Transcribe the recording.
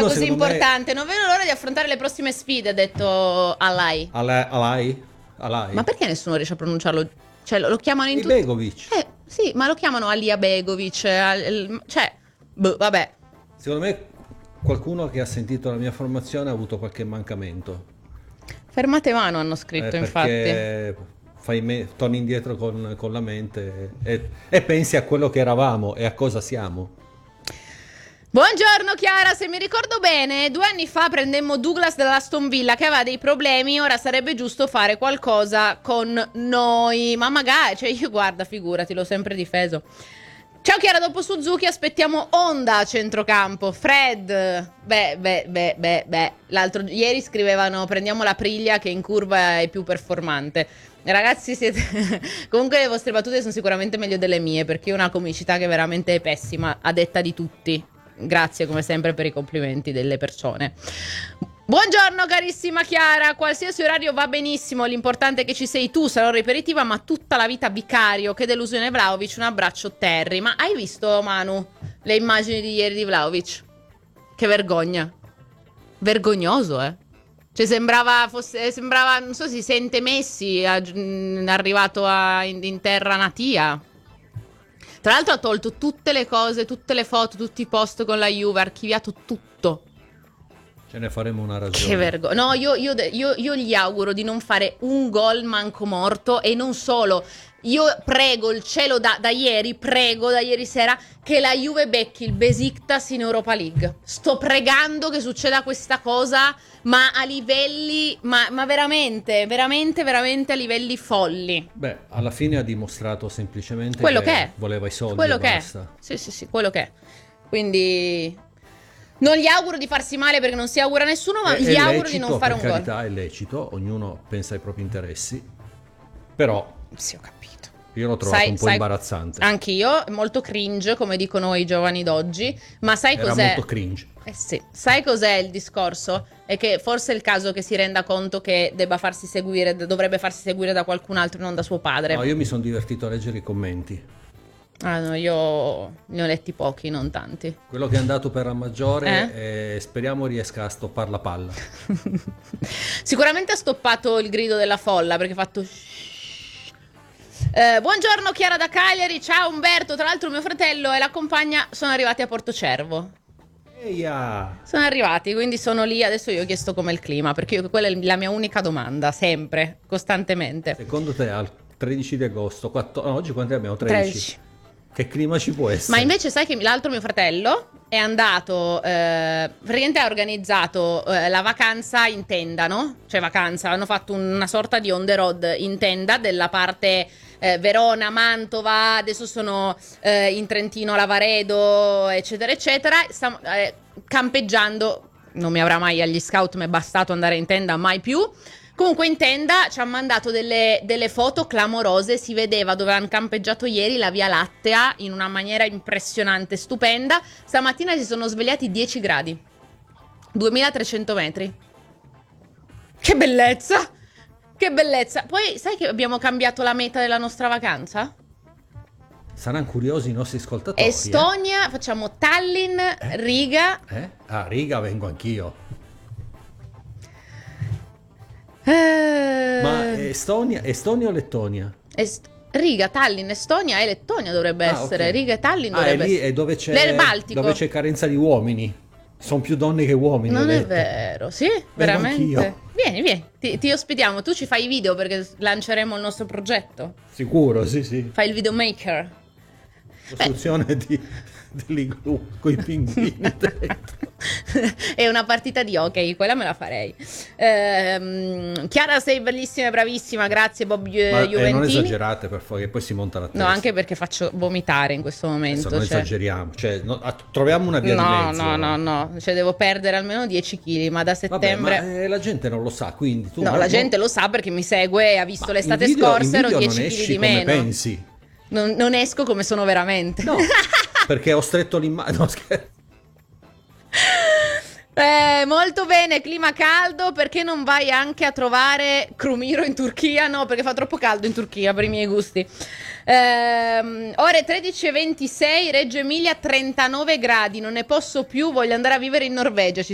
qualcuno, così secondo me, importante. Non vedo l'ora di affrontare le prossime sfide, ha detto Alai. Alai? Ma perché nessuno riesce a pronunciarlo? Cioè, lo chiamano in tutti... Ibegovic. Sì, ma lo chiamano Alia Begovic. Cioè, boh, vabbè. Secondo me qualcuno che ha sentito la mia formazione ha avuto qualche mancamento. Fermate mano hanno scritto, infatti. Perché torni indietro con la mente e pensi a quello che eravamo e a cosa siamo. Buongiorno Chiara, se mi ricordo bene, 2 anni fa prendemmo Douglas dall'Aston Villa che aveva dei problemi, ora sarebbe giusto fare qualcosa con noi. Ma magari, cioè io guarda, figurati, l'ho sempre difeso. Ciao Chiara, dopo Suzuki aspettiamo Honda a centrocampo. Fred, l'altro ieri scrivevano prendiamo la Priglia che in curva è più performante. Ragazzi, comunque le vostre battute sono sicuramente meglio delle mie, perché io ho una comicità che veramente è pessima, a detta di tutti. Grazie come sempre per i complimenti delle persone. Buongiorno carissima Chiara, qualsiasi orario va benissimo, l'importante è che ci sei tu, sarò ripetitiva, ma tutta la vita vicario, che delusione Vlahovic, un abbraccio Terry. Ma hai visto Manu le immagini di ieri di Vlahovic? Che vergogna, vergognoso cioè sembrava, non so, si sente Messi arrivato in terra natia. Tra l'altro ha tolto tutte le cose, tutte le foto, tutti i post con la Juve, ha archiviato tutto. Ce ne faremo una ragione. Che vergogna. No, io gli auguro di non fare un gol manco morto e non solo. Io prego il cielo da ieri, prego da ieri sera che la Juve becchi il Besiktas in Europa League. Sto pregando che succeda questa cosa, ma a livelli, ma veramente, veramente, veramente a livelli folli. Beh, alla fine ha dimostrato semplicemente quello che è. voleva i soldi quello e che basta. è. Sì, quello che è. Quindi non gli auguro di farsi male perché non si augura a nessuno, ma gli auguro di non fare un gol. Per carità, è lecito, ognuno pensa ai propri interessi, però sì, ho capito. Io l'ho trovato un po' imbarazzante. Anch'io, molto cringe, come dicono i giovani d'oggi. Ma sai cos'è? Era molto cringe. Sì. Sai cos'è il discorso? È che forse è il caso che si renda conto che dovrebbe farsi seguire da qualcun altro e non da suo padre. No, io mi sono divertito a leggere i commenti. Ah no, io ne ho letti pochi, non tanti. Quello che è andato per la maggiore, speriamo riesca a stoppare la palla. Sicuramente ha stoppato il grido della folla perché ha fatto... buongiorno Chiara da Cagliari, ciao Umberto, tra l'altro mio fratello e la compagna sono arrivati a Portocervo. Eia! Sono arrivati, quindi sono lì, adesso io ho chiesto com'è il clima, perché quella è la mia unica domanda, sempre, costantemente. Secondo te al 13 di agosto, oggi quanti abbiamo? 13. Che clima ci può essere? Ma invece sai che l'altro mio fratello è andato, praticamente ha organizzato la vacanza in tenda, no? Cioè vacanza, hanno fatto una sorta di on the road in tenda della parte Verona, Mantova, adesso sono in Trentino, Lavaredo, eccetera, eccetera, campeggiando, non mi avrà mai agli scout, mi è bastato andare in tenda, mai più. Comunque in tenda ci ha mandato delle foto clamorose, si vedeva dove hanno campeggiato ieri la Via Lattea in una maniera impressionante, stupenda. Stamattina si sono svegliati 10 gradi, 2300 metri. Che bellezza! Che bellezza! Poi sai che abbiamo cambiato la meta della nostra vacanza? Saranno curiosi i nostri ascoltatori. Estonia, facciamo Tallinn, Riga. A Riga vengo anch'io. Ma Estonia o Lettonia? Riga, Tallinn, Estonia e Lettonia dovrebbe essere. Okay. Riga e Tallinn dovrebbe essere. È dove c'è carenza di uomini. Sono più donne che uomini. Non è vero, sì? Veramente? Anch'io. Vieni, ti ospitiamo. Tu ci fai i video perché lanceremo il nostro progetto. Sicuro, sì. Fai il videomaker. Costruzione dell'igloo con i pinguini dentro. È una partita di hockey, quella me la farei. Chiara, sei bellissima e bravissima, grazie Bob Juventini. Non esagerate per favore, che poi si monta la testa. No, anche perché faccio vomitare in questo momento. Non esageriamo, troviamo una via di mezzo. No, cioè devo perdere almeno 10 kg, ma da settembre... Vabbè, ma la gente non lo sa, quindi tu... No, la gente lo sa perché mi segue e ha visto l'estate scorsa, ero 10 kg di meno. Come pensi? Non esco come sono veramente. No, perché ho stretto l'immagine. No, scherzo. Molto bene, clima caldo. Perché non vai anche a trovare Crumiro in Turchia? No, perché fa troppo caldo in Turchia per i miei gusti. Ore 13:26, Reggio Emilia 39 gradi. Non ne posso più, voglio andare a vivere in Norvegia.